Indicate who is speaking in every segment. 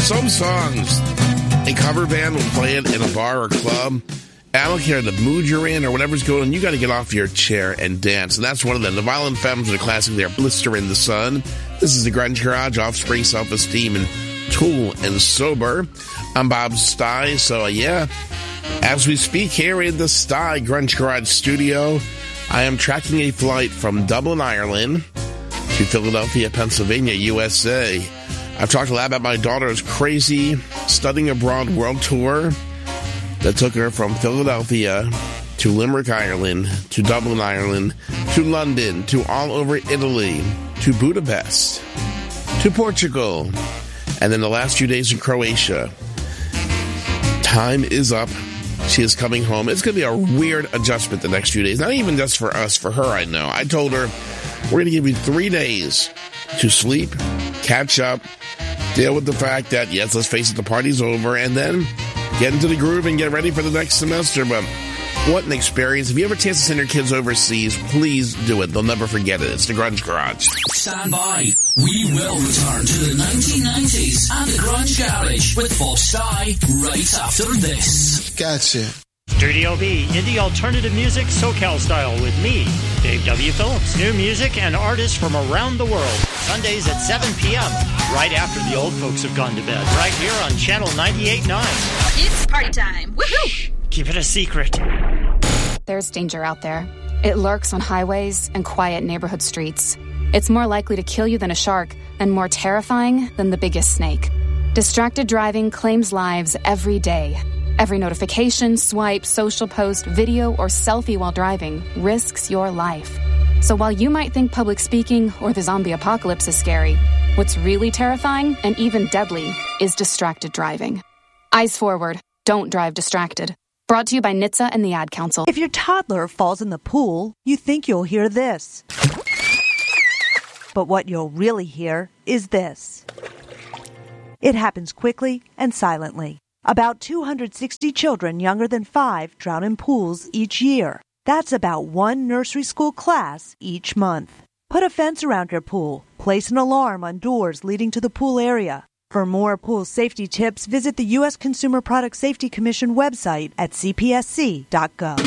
Speaker 1: some songs, a cover band will play it in a bar or club. I don't care the mood you're in or whatever's going on, you got to get off your chair and dance. And that's one of them. The Violent Femmes with a classic there, Blister in the Sun. This is the Grunge Garage, Offspring, Self-Esteem, and Tool and Sober. I'm Bob Stye. So, as we speak here in the Stye Grunge Garage studio, I am tracking a flight from Dublin, Ireland to Philadelphia, Pennsylvania, USA. I've talked a lot about my daughter's crazy studying abroad world tour that took her from Philadelphia to Limerick, Ireland, to Dublin, Ireland, to London, to all over Italy, to Budapest, to Portugal, and then the last few days in Croatia. Time is up. She is coming home. It's going to be a weird adjustment the next few days. Not even just for us, for her, I know. I told her, we're going to give you 3 days to sleep, catch up, deal with the fact that, yes, let's face it, the party's over, and then get into the groove and get ready for the next semester. But what an experience. If you ever a chance to send your kids overseas, please do it. They'll never forget it. It's the Grunge Garage.
Speaker 2: Stand by. We will return to the 1990s and the Grunge Garage with Bob Stye right after this.
Speaker 3: Gotcha.
Speaker 4: Studio B, indie alternative music, SoCal style with me, Dave W. Phillips. New music and artists from around the world. Sundays at 7 p.m., right after the old folks have gone to bed. Right here on Channel 98.9.
Speaker 5: It's party time. Woohoo!
Speaker 4: Keep it a secret.
Speaker 6: There's danger out there. It lurks on highways and quiet neighborhood streets. It's more likely to kill you than a shark and more terrifying than the biggest snake. Distracted driving claims lives every day. Every notification, swipe, social post, video, or selfie while driving risks your life. So while you might think public speaking or the zombie apocalypse is scary, what's really terrifying and even deadly is distracted driving. Eyes forward. Don't drive distracted. Brought to you by NHTSA and the Ad Council.
Speaker 7: If your toddler falls in the pool, you think you'll hear this. But what you'll really hear is this. It happens quickly and silently. About 260 children younger than 5 drown in pools each year. That's about 1 nursery school class each month. Put a fence around your pool. Place an alarm on doors leading to the pool area. For more pool safety tips, visit the U.S. Consumer Product Safety Commission website at cpsc.gov.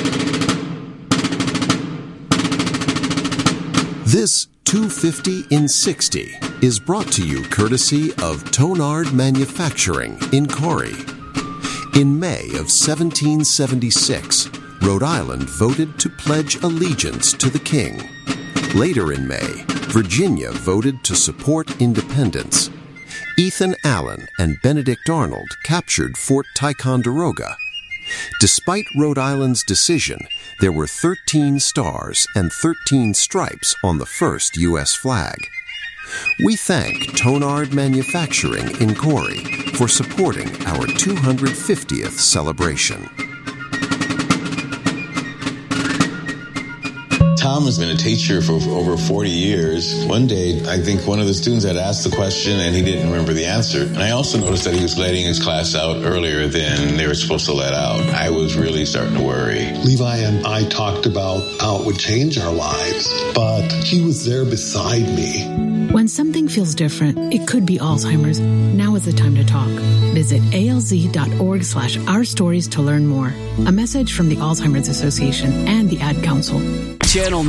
Speaker 8: This 250 in 60 is brought to you courtesy of Tonard Manufacturing in Corrie. In May of 1776, Rhode Island voted to pledge allegiance to the King. Later in May, Virginia voted to support independence. Ethan Allen and Benedict Arnold captured Fort Ticonderoga. Despite Rhode Island's decision, there were 13 stars and 13 stripes on the first U.S. flag. We thank Tonard Manufacturing in Corrie for supporting our 250th celebration.
Speaker 9: Tom has been a teacher for over 40 years. One day, I think one of the students had asked the question and he didn't remember the answer. And I also noticed that he was letting his class out earlier than they were supposed to let out. I was really starting to worry.
Speaker 10: Levi and I talked about how it would change our lives, but he was there beside me.
Speaker 11: When something feels different, it could be Alzheimer's. Now is the time to talk. Visit alz.org/ourstories to learn more. A message from the Alzheimer's Association and the Ad Council.
Speaker 2: Channel